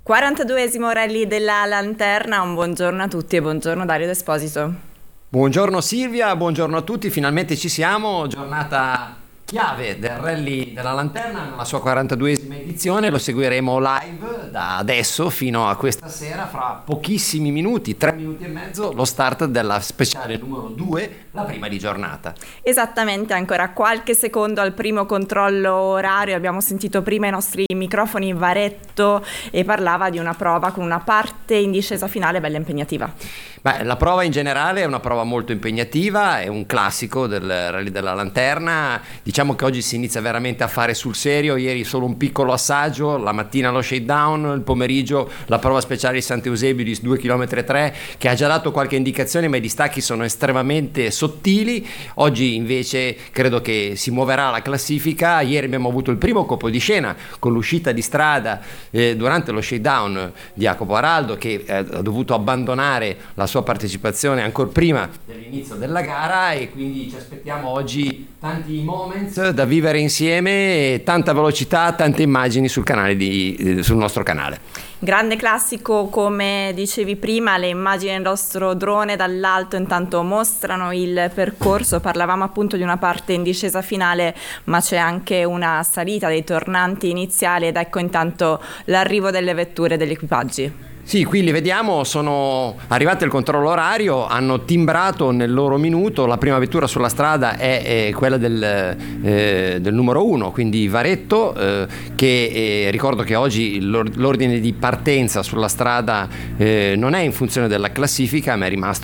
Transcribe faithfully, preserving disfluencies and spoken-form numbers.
quarantaduesimo rally della Lanterna, un buongiorno a tutti e buongiorno Dario D'Esposito. Buongiorno Silvia, buongiorno a tutti, finalmente ci siamo, giornata chiave del rally della Lanterna nella sua quarantaduesima edizione, lo seguiremo live da adesso fino a questa sera, fra pochissimi minuti, tre minuti e mezzo, lo start della speciale numero due, la prima di giornata. Esattamente, ancora qualche secondo al primo controllo orario, abbiamo sentito prima i nostri microfoni Varetto e parlava di una prova con una parte in discesa finale bella impegnativa. Beh, la prova in generale è una prova molto impegnativa, è un classico del rally della Lanterna. Diciamo che oggi si inizia veramente a fare sul serio, ieri solo un piccolo assaggio, la mattina lo shakedown, il pomeriggio la prova speciale di Sant'Eusebio di due virgola tre chilometri che ha già dato qualche indicazione, ma i distacchi sono estremamente sottili. Oggi invece credo che si muoverà la classifica. Ieri abbiamo avuto il primo colpo di scena con l'uscita di strada eh, durante lo shakedown di Jacopo Araldo, che eh, ha dovuto abbandonare la sua partecipazione ancora prima dell'inizio della gara, e quindi ci aspettiamo oggi tanti moments da vivere insieme, tanta velocità, tante immagini sul canale di, sul nostro canale. Grande classico, come dicevi prima, le immagini del nostro drone dall'alto intanto mostrano il percorso. Parlavamo appunto di una parte in discesa finale, ma c'è anche una salita dei tornanti iniziali ed ecco intanto l'arrivo delle vetture e degli equipaggi. Sì, qui li vediamo, sono arrivati al controllo orario, hanno timbrato nel loro minuto, la prima vettura sulla strada è, è quella del, eh, del numero uno, quindi Varetto, eh, che eh, ricordo che oggi l'ordine di partenza sulla strada eh, non è in funzione della classifica, ma è rimasto